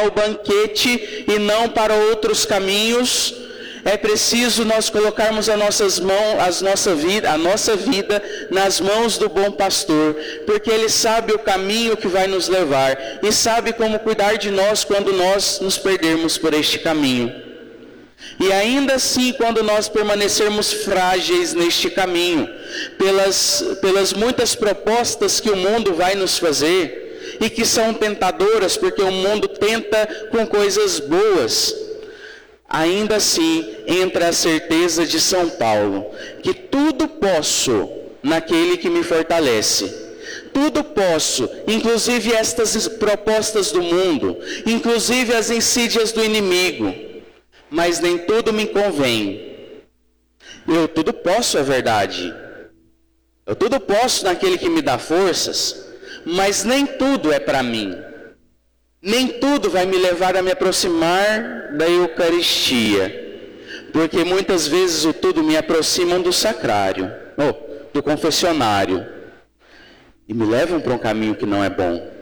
o banquete e não para outros caminhos. É preciso nós colocarmos a nossa vida nas mãos do bom pastor, porque ele sabe o caminho que vai nos levar e sabe como cuidar de nós quando nós nos perdermos por este caminho. E ainda assim, quando nós permanecermos frágeis neste caminho, pelas muitas propostas que o mundo vai nos fazer, e que são tentadoras, porque o mundo tenta com coisas boas, ainda assim entra a certeza de São Paulo, que tudo posso naquele que me fortalece. Tudo posso, inclusive estas propostas do mundo, inclusive as insídias do inimigo, mas nem tudo me convém. Eu tudo posso, é verdade. Eu tudo posso naquele que me dá forças, mas nem tudo é para mim. Nem tudo vai me levar a me aproximar da Eucaristia, porque muitas vezes o tudo me aproxima do sacrário, do confessionário, e me levam para um caminho que não é bom.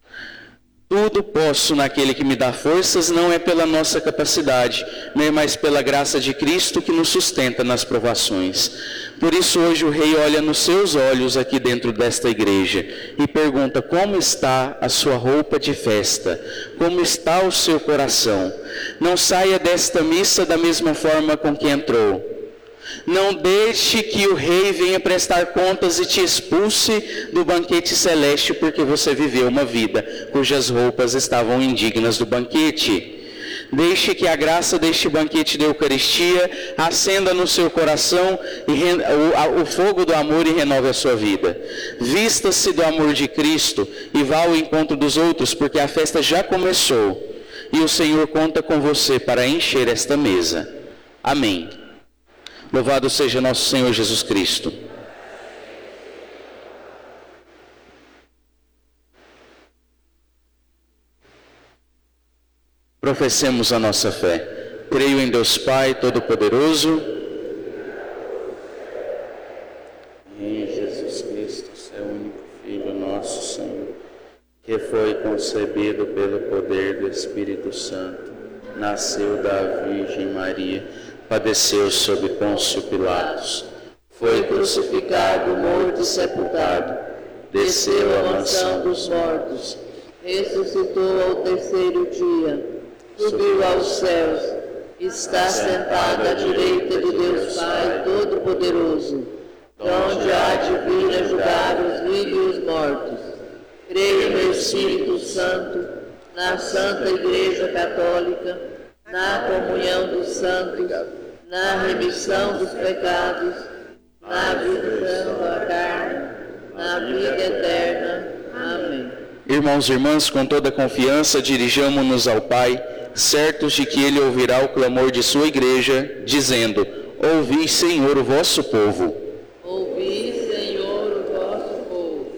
Tudo posso naquele que me dá forças, não é pela nossa capacidade, mas pela graça de Cristo que nos sustenta nas provações. Por isso hoje o Rei olha nos seus olhos aqui dentro desta igreja e pergunta: como está a sua roupa de festa? Como está o seu coração? Não saia desta missa da mesma forma com que entrou. Não deixe que o Rei venha prestar contas e te expulse do banquete celeste, porque você viveu uma vida cujas roupas estavam indignas do banquete. Deixe que a graça deste banquete da Eucaristia acenda no seu coração o fogo do amor e renove a sua vida. Vista-se do amor de Cristo e vá ao encontro dos outros, porque a festa já começou e o Senhor conta com você para encher esta mesa. Amém. Louvado seja nosso Senhor Jesus Cristo. Professemos a nossa fé. Creio em Deus Pai Todo-Poderoso, em Jesus Cristo, seu único Filho, nosso Senhor, que foi concebido pelo poder do Espírito Santo, nasceu da Virgem Maria, padeceu sob Pôncio Pilatos, foi crucificado, morto e sepultado, desceu à mansão dos mortos, ressuscitou ao terceiro dia, subiu aos céus, está sentado à direita de Deus Pai Todo-Poderoso, onde há de vir a julgar os vivos e os mortos. Creio no Espírito Santo, na Santa Igreja Católica, na comunhão dos santos, na remissão dos pecados, na visão da carne, na vida eterna. Amém. Irmãos e irmãs, com toda confiança, dirijamo-nos ao Pai, certos de que Ele ouvirá o clamor de sua igreja, dizendo: ouvi, Senhor, o vosso povo. Ouvi, Senhor, o vosso povo.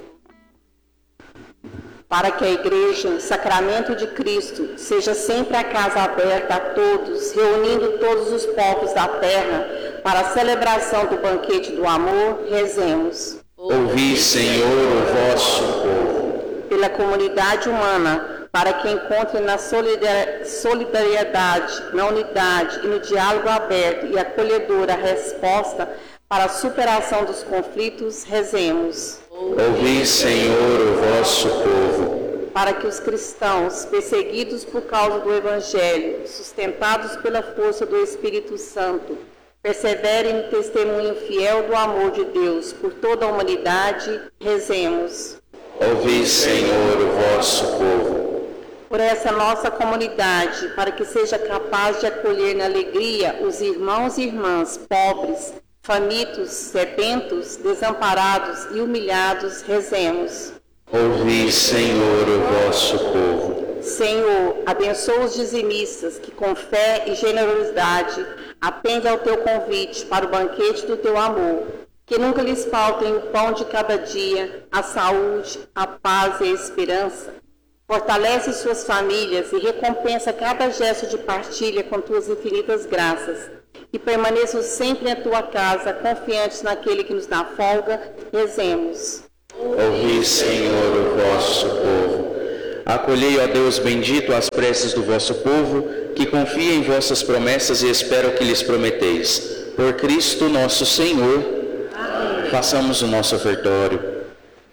Para que a Igreja, sacramento de Cristo, seja sempre a casa aberta a todos, reunindo todos os povos da terra para a celebração do banquete do amor, rezemos. Ouvi, Senhor, o vosso povo. Pela comunidade humana, para que encontre na solidariedade, na unidade e no diálogo aberto e acolhedor a resposta para a superação dos conflitos, rezemos. Ouvi, Senhor, o vosso povo. Para que os cristãos, perseguidos por causa do Evangelho, sustentados pela força do Espírito Santo, perseverem no testemunho fiel do amor de Deus por toda a humanidade, rezemos. Ouvi, Senhor, o vosso povo. Por essa nossa comunidade, para que seja capaz de acolher na alegria os irmãos e irmãs pobres, famintos, sedentos, desamparados e humilhados, rezemos. Ouvi, Senhor, o vosso povo. Senhor, abençoa os dizimistas que com fé e generosidade atendem ao teu convite para o banquete do teu amor. Que nunca lhes faltem o pão de cada dia, a saúde, a paz e a esperança. Fortalece suas famílias e recompensa cada gesto de partilha com tuas infinitas graças. E permaneçam sempre em tua casa, confiantes naquele que nos dá folga, rezemos. Ouvi, Senhor, o vosso povo. Acolhei, ó Deus bendito, as preces do vosso povo, que confia em vossas promessas e espera o que lhes prometeis. Por Cristo nosso Senhor, façamos o nosso ofertório.